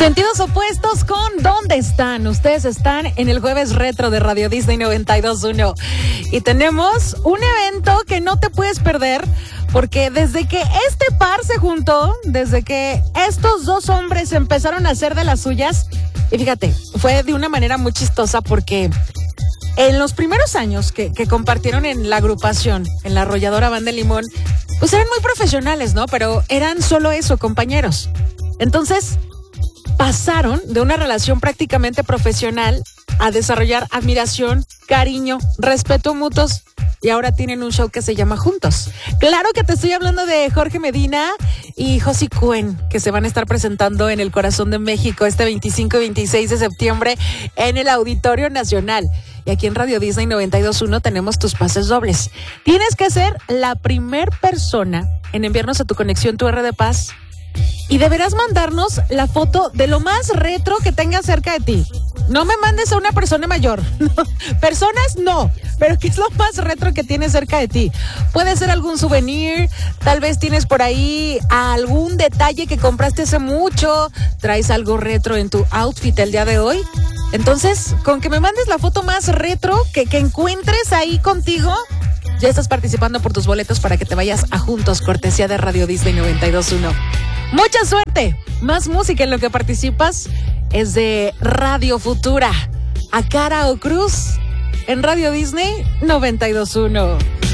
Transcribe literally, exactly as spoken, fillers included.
Sentidos opuestos con ¿Dónde están? Ustedes están en el Jueves Retro de Radio Disney noventa y dos punto uno y tenemos un evento que no te puedes perder porque desde que este par se juntó, desde que estos dos hombres empezaron a hacer de las suyas, y fíjate, fue de una manera muy chistosa porque en los primeros años que, que compartieron en la agrupación, en la arrolladora Banda Limón, pues eran muy profesionales, ¿no? Pero eran solo eso, compañeros. Entonces pasaron de una relación prácticamente profesional a desarrollar admiración, cariño, respeto mutuos y ahora tienen un show que se llama Juntos. Claro que te estoy hablando de Jorge Medina y Josie Cuen, que se van a estar presentando en el Corazón de México este veinticinco y veintiséis de septiembre en el Auditorio Nacional. Y aquí en Radio Disney noventa y dos punto uno tenemos tus pases dobles. Tienes que ser la primer persona en enviarnos a tu conexión tu R de Paz y deberás mandarnos la foto de lo más retro que tengas cerca de ti. No me mandes a una persona mayor. Personas no, pero ¿qué es lo más retro que tienes cerca de ti? Puede ser algún souvenir, tal vez tienes por ahí algún detalle que compraste hace mucho, traes algo retro en tu outfit el día de hoy. Entonces, con que me mandes la foto más retro que, que encuentres ahí contigo, ya estás participando por tus boletos para que te vayas a Juntos, cortesía de Radio Disney noventa y dos punto uno. ¡Mucha suerte! Más música en lo que participas es de Radio Futura. A cara o cruz en Radio Disney noventa y dos punto uno.